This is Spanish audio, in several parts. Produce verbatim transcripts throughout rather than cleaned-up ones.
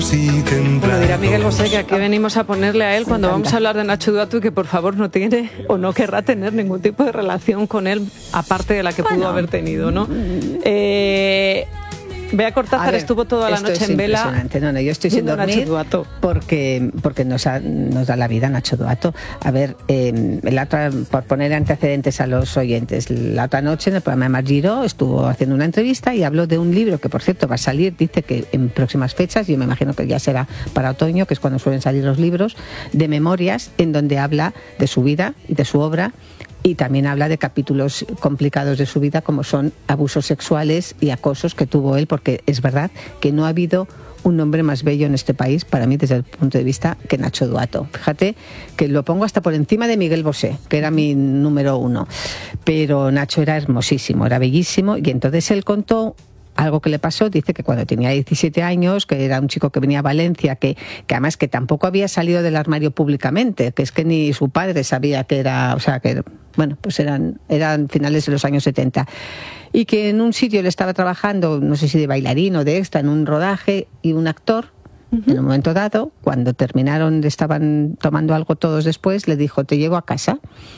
Bueno, dirá Miguel Bosé que aquí venimos a ponerle a él cuando vamos a hablar de Nacho Duato y que por favor no tiene o no querrá tener ningún tipo de relación con él aparte de la que bueno. pudo haber tenido, ¿no? Eh... Bea Cortázar ver, estuvo toda la noche en vela. Impresionante. No, no, yo estoy sin dormir porque, porque nos, ha, nos da la vida Nacho Duato. A ver, eh, la otra, por poner antecedentes a los oyentes, la otra noche en el programa de Mar Giró estuvo haciendo una entrevista y habló de un libro que, por cierto, va a salir, dice que en próximas fechas, yo me imagino que ya será para otoño, que es cuando suelen salir los libros, de memorias, en donde habla de su vida y de su obra. Y también habla de capítulos complicados de su vida, como son abusos sexuales y acosos que tuvo él, porque es verdad que no ha habido un hombre más bello en este país, para mí, desde el punto de vista, que Nacho Duato. Fíjate que lo pongo hasta por encima de Miguel Bosé, que era mi número uno. Pero Nacho era hermosísimo, era bellísimo, y entonces él contó algo que le pasó. Dice que cuando tenía diecisiete años, que era un chico que venía a Valencia, que, que además que tampoco había salido del armario públicamente, que es que ni su padre sabía que era, o sea, que, bueno, pues eran, eran finales de los años setenta. Y que en un sitio le estaba trabajando, no sé si de bailarín o de extra, en un rodaje, y un actor, uh-huh. en un momento dado, cuando terminaron, estaban tomando algo todos después, le dijo, te llevo a casa.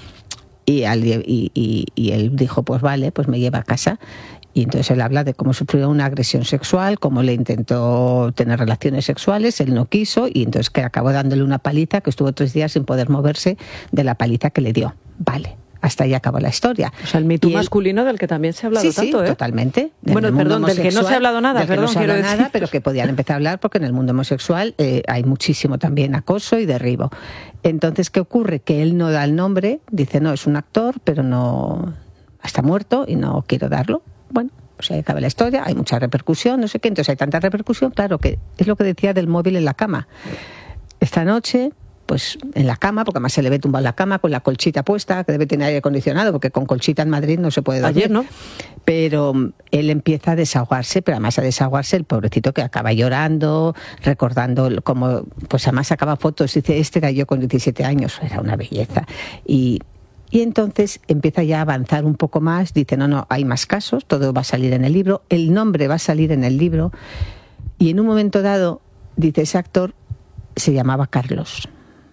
Y, al, y, y, y él dijo, pues vale, pues me lleva a casa. Y entonces él habla de cómo sufrió una agresión sexual, cómo le intentó tener relaciones sexuales, él no quiso, y entonces que acabó dándole una paliza, que estuvo tres días sin poder moverse de la paliza que le dio. Vale, hasta ahí acabó la historia. O sea, el mito masculino del que también se ha hablado sí, tanto, sí, ¿eh? totalmente. Bueno, perdón, del que no se ha hablado nada, del que perdón, no se quiero habla decir. nada, pero que podían empezar a hablar porque en el mundo homosexual eh, hay muchísimo también acoso y derribo. Entonces, ¿qué ocurre? Que él no da el nombre, dice, no, es un actor, pero no, está muerto y no quiero darlo. Bueno, pues ahí acaba la historia, hay mucha repercusión, no sé qué, entonces hay tanta repercusión, claro, que es lo que decía del móvil en la cama. Esta noche, pues en la cama, porque además se le ve tumbado en la cama con la colchita puesta, que debe tener aire acondicionado, porque con colchita en Madrid no se puede dormir. Ayer, ¿no? Pero él empieza a desahogarse, pero además a desahogarse el pobrecito que acaba llorando, recordando cómo, pues además sacaba fotos, dice, este era yo con diecisiete años, era una belleza. Y Y entonces empieza ya a avanzar un poco más, dice, no, no, hay más casos, todo va a salir en el libro, el nombre va a salir en el libro, y en un momento dado, dice, ese actor se llamaba Carlos.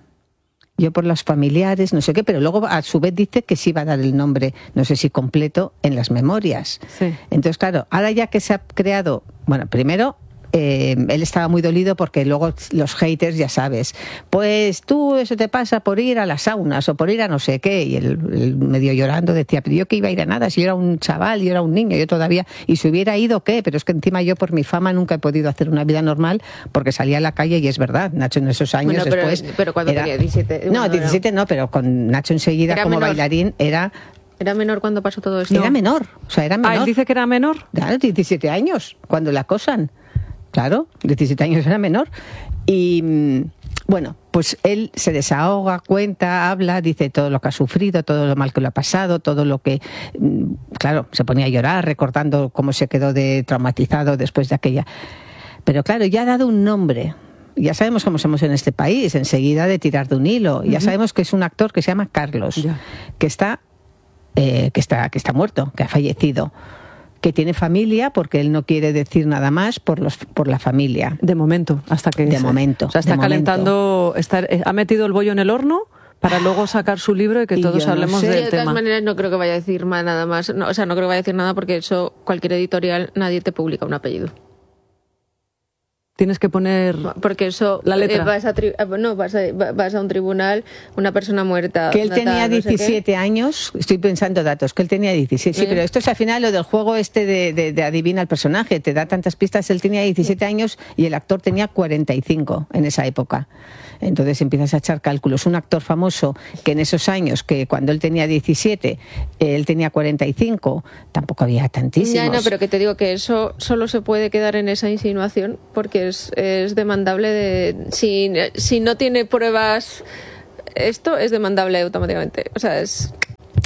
Yo por los familiares, no sé qué, pero luego a su vez dice que sí va a dar el nombre, no sé si completo, en las memorias. Sí. Entonces, claro, ahora ya que se ha creado, bueno, primero... Eh, él estaba muy dolido porque luego los haters, ya sabes, pues tú eso te pasa por ir a las saunas o por ir a no sé qué, y él, él medio llorando decía, pero yo que iba a ir a nada, si yo era un chaval, yo era un niño, yo todavía, y si hubiera ido, ¿qué? Pero es que encima yo por mi fama nunca he podido hacer una vida normal porque salía a la calle, y es verdad, Nacho en esos años bueno, pero, después pero cuando era, tenía diecisiete, no, bueno, diecisiete no, pero con Nacho enseguida como menor. Bailarín era... ¿Era menor cuando pasó todo esto? Era no. menor, o sea, era menor. Ah, él dice que era menor. Claro, diecisiete años, cuando la acosan. Claro, diecisiete años era menor. Y bueno, pues él se desahoga, cuenta, habla, dice todo lo que ha sufrido, todo lo mal que lo ha pasado, todo lo que... Claro, se ponía a llorar recordando cómo se quedó de traumatizado después de aquella... Pero claro, ya ha dado un nombre. Ya sabemos cómo somos en este país, enseguida de tirar de un hilo. Ya uh-huh. sabemos que es un actor que se llama Carlos, yeah. que está, eh, que está, que está muerto, que ha fallecido, que tiene familia, porque él no quiere decir nada más por los por la familia. De momento, hasta que... De se, momento. O sea, está calentando, está, ha metido el bollo en el horno para luego sacar su libro y que y todos hablemos no del de tema. De todas maneras, no creo que vaya a decir nada más. No, o sea, no creo que vaya a decir nada porque eso, cualquier editorial, nadie te publica un apellido. Tienes que poner porque eso la letra. Eh, vas a tri- no vas a, vas a un tribunal, una persona muerta. Que él tenía tal, diecisiete no sé años, estoy pensando datos, que él tenía diecisiete, sí, ¿Eh? Pero esto es al final lo del juego este de, de, de adivina el personaje, te da tantas pistas, él tenía diecisiete años y el actor tenía cuarenta y cinco en esa época. Entonces empiezas a echar cálculos. Un actor famoso que en esos años, que cuando él tenía diecisiete, él tenía cuarenta y cinco, tampoco había tantísimos. Ya, no, pero que te digo que eso solo se puede quedar en esa insinuación porque es, es demandable de... Si, si no tiene pruebas, esto es demandable automáticamente. O sea, es...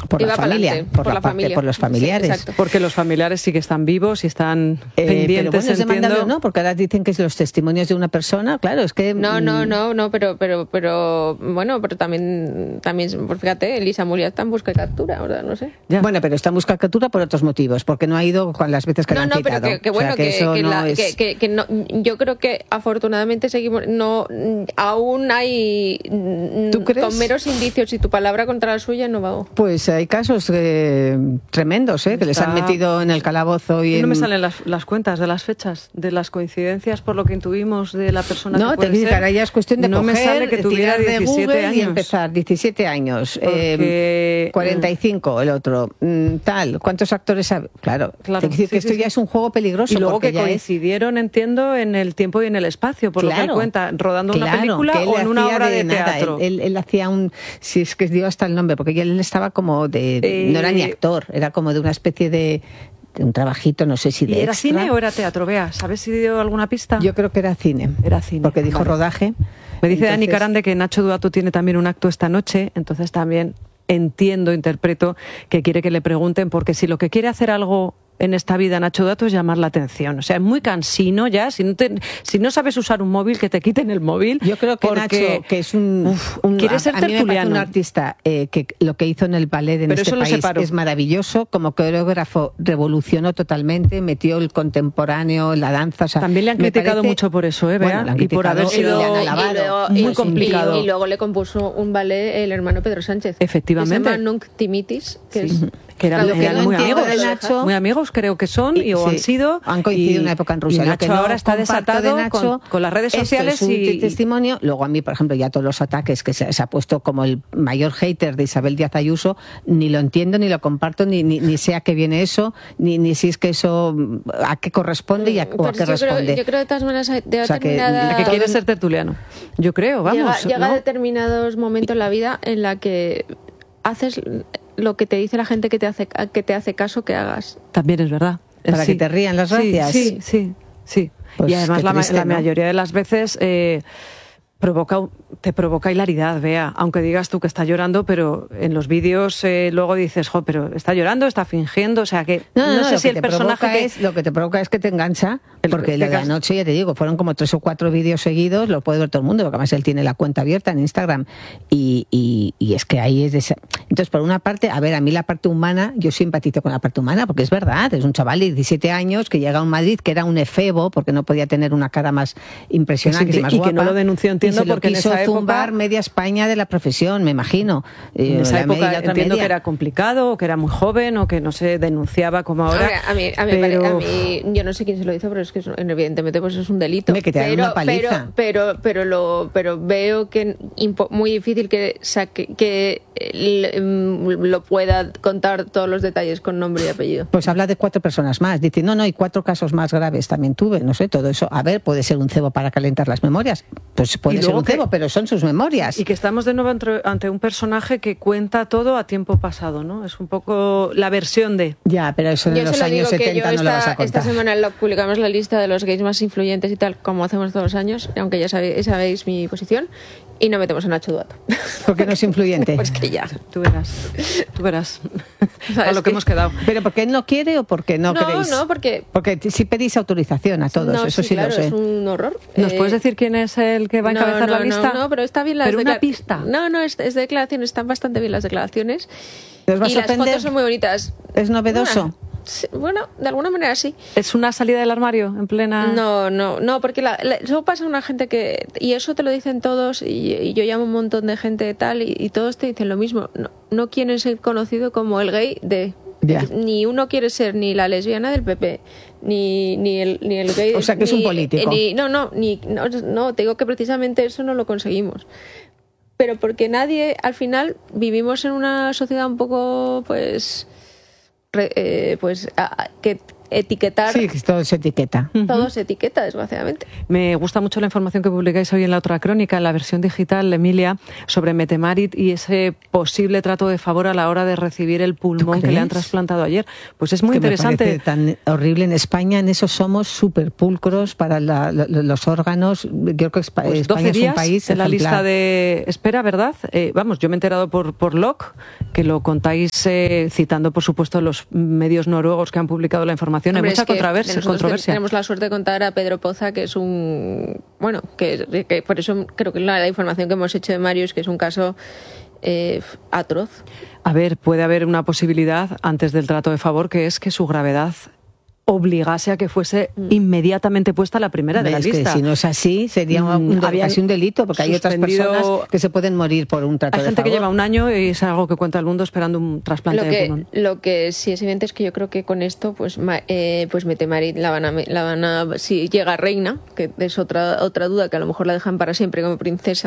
por la familia, por, por la, la parte, familia. por los familiares. Sí, porque los familiares sí que están vivos y están eh, pendientes. Pero bueno, es demandable, ¿no? Porque ahora dicen que es los testimonios de una persona, claro, es que... No, no, no, no, pero, pero, pero bueno, pero también, también pues fíjate, Elisa Muriel está en busca y captura, o sea, no sé. Ya. Bueno, pero está en busca y captura por otros motivos, porque no ha ido con las veces que no, le han no, quitado. No, pero que, que bueno, o sea, que, que, eso que, no la, es... que, que, que no, yo creo que afortunadamente seguimos, no, aún hay, ¿Tú crees? Con meros indicios y tu palabra contra la suya no va. Pues hay casos eh, tremendos, ¿eh? Que les han metido en el calabozo y no en... me salen las, las cuentas de las fechas, de las coincidencias por lo que intuimos de la persona no, que puede te digo que ahora ya es cuestión de no coger, me sale que tuviera tirar de diecisiete Google años. Y empezar, diecisiete años, Porque, eh, cuarenta y cinco el otro, mm, tal, ¿cuántos actores hay? Claro, claro te decir sí, que sí, esto sí. ya es un juego peligroso. Y luego que ya coincidieron, es... entiendo, en el tiempo y en el espacio, por claro, lo que él cuenta, rodando claro, una película o en una obra de, de teatro. Él, él, él hacía un, si es que dio hasta el nombre, porque él estaba como de, eh, no era ni actor, era como de una especie de, de un trabajito, no sé si de ¿Y era extra. cine o era teatro? Vea, ¿sabes si dio alguna pista? Yo creo que era cine. Era cine. Porque dijo vale. rodaje. Me dice entonces... Dani Carande que Nacho Duato tiene también un acto esta noche, entonces también entiendo, interpreto que quiere que le pregunten, porque si lo que quiere hacer algo en esta vida Nacho Duato es llamar la atención. O sea, es muy cansino ya. Si no, te, si no sabes usar un móvil, que te quiten el móvil. Yo creo que porque, Nacho, que es un... Uf, un quiere ser a, a mí tertuliano. me parece un artista eh, que lo que hizo en el ballet en Pero este país es maravilloso. Como coreógrafo revolucionó totalmente, metió el contemporáneo, la danza. O sea, también le han criticado parece, mucho por eso, ¿eh? Vea, bueno, y por haber sido y luego, muy y, complicado. Y, y luego le compuso un ballet el hermano Pedro Sánchez. Efectivamente. Que se llama Nunc Timitis, que sí. es... Que eran, claro, eran que muy no amigos, de Nacho, muy amigos creo que son y, y o sí, han sido. Han coincidido en una época en Rusia. Y Nacho lo que no ahora está desatado de Nacho, con, con las redes sociales esto es un y testimonio. Luego a mí, por ejemplo, ya todos los ataques que se, se ha puesto como el mayor hater de Isabel Díaz Ayuso, ni lo entiendo, ni lo comparto, ni, ni, ni sé a qué viene eso, ni, ni si es que eso a qué corresponde y a, o a qué yo responde. Creo, yo creo de todas maneras de o sea, determinada... que, que quiere ser tertuliano. Yo creo, vamos. Llega, llega ¿no? a determinados momentos en la vida en la que haces lo que te dice la gente que te hace que te hace caso que hagas. También es verdad. Para sí. que te rían las gracias. Sí, sí, sí. sí. Pues y además la, triste, la ¿no? mayoría de las veces eh, provoca, te provoca hilaridad, Bea, aunque digas tú que está llorando, pero en los vídeos eh, luego dices, jo, pero está llorando, está fingiendo, o sea que no, no, no sé si el personaje que... es, lo que te provoca es que te engancha, porque lo de anoche, ya te digo, fueron como tres o cuatro vídeos seguidos, lo puede ver todo el mundo, porque además él tiene la cuenta abierta en Instagram y, y, y es que ahí es de esa... Entonces, por una parte, a ver, a mí la parte humana, yo simpatizo con la parte humana, porque es verdad, es un chaval de diecisiete años que llega a un Madrid que era un efebo, porque no podía tener una cara más impresionante, sí, sí, y más y guapa, que no lo denunció, entiendo, y se porque lo quiso en esa zumbar época... media España de la profesión, me imagino. En esa la época media, entiendo media. que era complicado, o que era muy joven, o que no se denunciaba como ahora. Ahora a mí, a mí, pero... a mí, yo no sé quién se lo hizo, pero es que es, evidentemente pues es un delito. Me que te pero, una paliza. pero, pero, pero, lo, pero veo que impo, muy difícil que, saque, que lo pueda contar todos los detalles con nombre y apellido. Pues habla de cuatro personas más. Dice, no, no, y cuatro casos más graves también tuve. No sé, todo eso. A ver, puede ser un cebo para calentar las memorias. Pues puede ser un cebo, que, pero son sus memorias. Y que estamos de nuevo entre, ante un personaje que cuenta todo a tiempo pasado, ¿no? Es un poco la versión de... Ya, pero eso en yo los años setenta no esta, lo vas a contar. Esta semana lo publicamos la lista de los gays más influyentes y tal, como hacemos todos los años, aunque ya sabéis, sabéis mi posición, y no metemos a Nacho Duato. ¿Por qué no es influyente? Pues que ya. Tú verás, tú verás a lo que, que hemos quedado. ¿Pero porque él no quiere o porque no, no queréis? No, no, porque... Porque si pedís autorización a todos, no, eso sí, sí claro, lo sé. es un horror. ¿Nos eh, puedes decir quién es el que va a encabezar no, la lista? No, no, pero está bien la Pero una pista. No, no, es, es declaraciones, están bastante bien las declaraciones. ¿Os va a y las sorprender? fotos son muy bonitas. ¿Es novedoso? Bueno, bueno, de alguna manera sí. ¿Es una salida del armario en plena...? No, no, no, porque la, la, eso pasa a una gente que... Y eso te lo dicen todos, y, y yo llamo un montón de gente tal, y, y todos te dicen lo mismo. No, no quieren ser conocido como el gay de... Yeah. Ni uno quiere ser ni la lesbiana del P P, ni, ni, el, ni el gay... O sea, que ni, es un político. Ni, no, no, ni, no, no, te digo que precisamente eso no lo conseguimos. Pero porque nadie, al final, vivimos en una sociedad un poco, pues... Eh, pues a, que, etiquetar. Sí, todo se etiqueta. Todo se etiqueta, desgraciadamente. Me gusta mucho la información que publicáis hoy en La Otra Crónica, en la versión digital, Emilia, sobre Metemarit y ese posible trato de favor a la hora de recibir el pulmón que le han trasplantado ayer. Pues es muy que interesante. Me parece tan horrible. En España en eso somos súper pulcros para la, la, los órganos. Creo que España, pues doce es días un país en la ejemplar. lista de espera, ¿verdad? Eh, vamos, yo me he enterado por, por L O C, que lo contáis eh, citando, por supuesto, los medios noruegos que han publicado la información. Hombre, Hay mucha es que controversia. controversia. Tenemos la suerte de contar a Pedro Poza, que es un... Bueno, que, que por eso creo que la, la información que hemos hecho de Mario es que es un caso eh, atroz. A ver, puede haber una posibilidad antes del trato de favor, que es que su gravedad obligase a que fuese inmediatamente puesta la primera de la es lista. Que si no es así, sería un, casi un delito, porque hay otras personas que se pueden morir por un trato de favor. Hay gente que lleva un año y es algo que cuenta el mundo esperando un trasplante lo que, de pulmón. Lo que sí es evidente es que yo creo que con esto, pues, eh, pues Metemarit la van a, la van a, si llega reina, que es otra otra duda, que a lo mejor la dejan para siempre como princesa.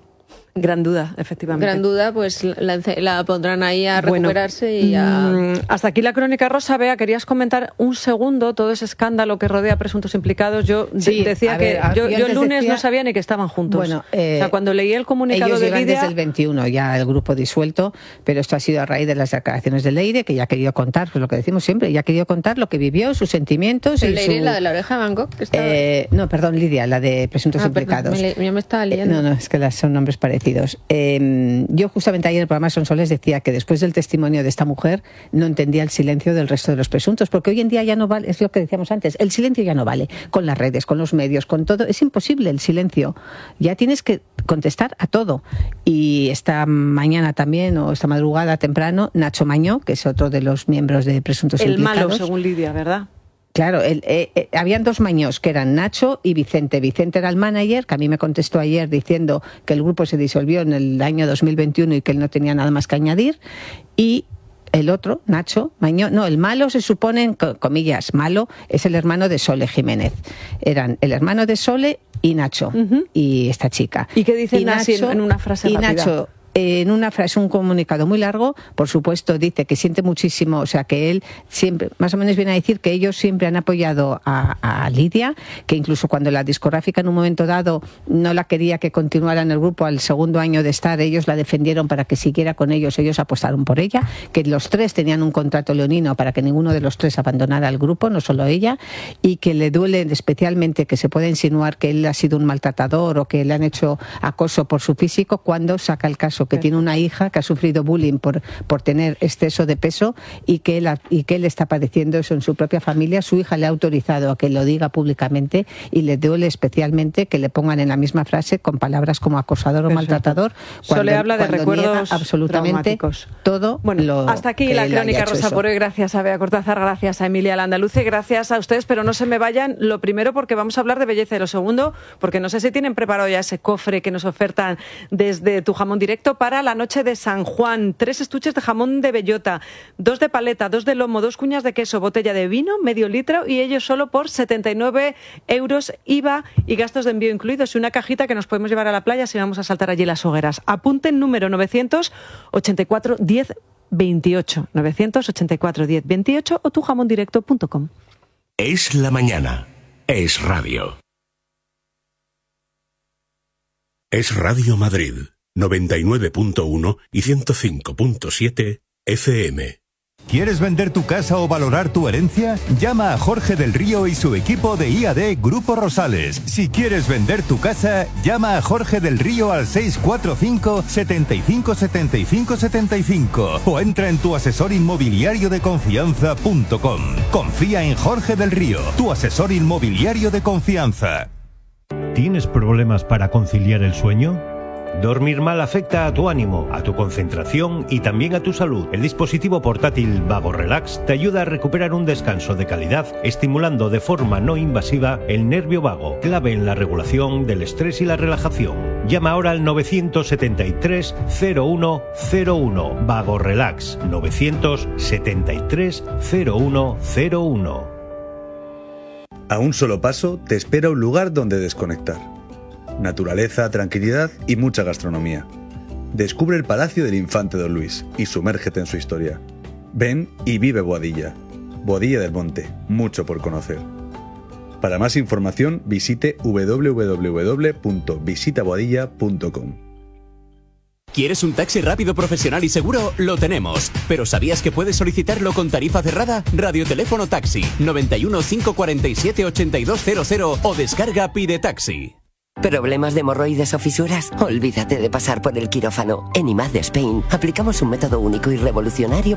Gran duda, efectivamente. Gran duda, pues la, la pondrán ahí a recuperarse bueno, y a... Hasta aquí la crónica rosa. Bea, querías comentar un segundo todo ese escándalo que rodea a presuntos implicados. Yo sí, decía ver, que yo, yo el lunes decía... no sabía ni que estaban juntos. Bueno, eh, o sea, cuando leí el comunicado ellos de llevan Lidia... desde el veintiuno ya el grupo disuelto, pero esto ha sido a raíz de las declaraciones de Leire, que ya ha querido contar, pues lo que decimos siempre, ya ha querido contar lo que vivió, sus sentimientos. ¿El y Leire, su... la de la oreja de Van Gogh? Que estaba... eh, no, perdón, Lidia, la de presuntos ah, implicados. Perdón, me, me estaba leyendo. Eh, no, no, es que las son nombres parecidos. Eh, Yo justamente ayer en el programa Sonsoles decía que después del testimonio de esta mujer no entendía el silencio del resto de los presuntos, porque hoy en día ya no vale, es lo que decíamos antes, el silencio ya no vale, con las redes, con los medios, con todo, es imposible el silencio, ya tienes que contestar a todo. Y esta mañana también, o esta madrugada temprano, Nacho Mañó, que es otro de los miembros de presuntos el implicados. El malo, según Lidia, ¿verdad? Claro, el, eh, eh, habían dos Mañós, que eran Nacho y Vicente. Vicente era el manager, que a mí me contestó ayer diciendo que el grupo se disolvió en el año dos mil veintiuno y que él no tenía nada más que añadir. Y el otro, Nacho Mañó, no, el malo se supone, en comillas, malo, es el hermano de Sole Jiménez. Eran el hermano de Sole y Nacho, uh-huh. y esta chica. ¿Y qué dicen así en una frase y rápida? Nacho, en una frase, un comunicado muy largo, por supuesto dice que siente muchísimo, o sea que él siempre, más o menos viene a decir que ellos siempre han apoyado a, a Lidia, que incluso cuando la discográfica en un momento dado no la quería que continuara en el grupo al segundo año de estar, ellos la defendieron para que siguiera con ellos, ellos apostaron por ella, que los tres tenían un contrato leonino para que ninguno de los tres abandonara el grupo, no solo ella, y que le duele especialmente que se pueda insinuar que él ha sido un maltratador o que le han hecho acoso por su físico cuando saca el caso que tiene una hija que ha sufrido bullying por, por tener exceso de peso y que, él, y que él está padeciendo eso en su propia familia. Su hija le ha autorizado a que lo diga públicamente y le duele especialmente que le pongan en la misma frase con palabras como acosador o maltratador. Solo le habla de recuerdos absolutamente todo. Bueno, lo hasta aquí que la crónica rosa eso. por hoy. Gracias a Bea Cortázar, gracias a Emilia Landaluce, gracias a ustedes, pero no se me vayan. Lo primero porque vamos a hablar de belleza y lo segundo porque no sé si tienen preparado ya ese cofre que nos ofertan desde Tu Jamón Directo para la noche de San Juan. Tres estuches de jamón de bellota, dos de paleta, dos de lomo, dos cuñas de queso, botella de vino, medio litro y ello solo por setenta y nueve euros I V A y gastos de envío incluidos y una cajita que nos podemos llevar a la playa si vamos a saltar allí las hogueras. Apunten número novecientos ochenta y cuatro diez veintiocho, novecientos ochenta y cuatro diez veintiocho o tu jamón directo punto com. Es la mañana. Es radio. Es Radio Madrid. noventa y nueve punto uno y ciento cinco punto siete F M. ¿Quieres vender tu casa o valorar tu herencia? Llama a Jorge del Río y su equipo de I A D Grupo Rosales. Si quieres vender tu casa, llama a Jorge del Río al seis cuatro cinco, setenta y cinco, setenta y cinco, setenta y cinco o entra en tu asesor inmobiliario de confianza punto com. Confía en Jorge del Río, tu asesor inmobiliario de confianza. ¿Tienes problemas para conciliar el sueño? Dormir mal afecta a tu ánimo, a tu concentración y también a tu salud. El dispositivo portátil Vago Relax te ayuda a recuperar un descanso de calidad, estimulando de forma no invasiva el nervio vago, clave en la regulación del estrés y la relajación. Llama ahora al novecientos setenta y tres, cero uno cero uno. Vago Relax, novecientos setenta y tres, cero uno cero uno. A un solo paso te espera un lugar donde desconectar. Naturaleza, tranquilidad y mucha gastronomía. Descubre el Palacio del Infante Don Luis y sumérgete en su historia. Ven y vive Boadilla. Boadilla del Monte, mucho por conocer. Para más información visite doble u doble u doble u punto visita boadilla punto com. ¿Quieres un taxi rápido, profesional y seguro? Lo tenemos. ¿Pero sabías que puedes solicitarlo con tarifa cerrada? Radioteléfono Taxi noventa y uno, cinco cuarenta y siete, ochenta y dos cero cero o descarga Pide Taxi. ¿Problemas de hemorroides o fisuras? Olvídate de pasar por el quirófano. En I M A D de Spain aplicamos un método único y revolucionario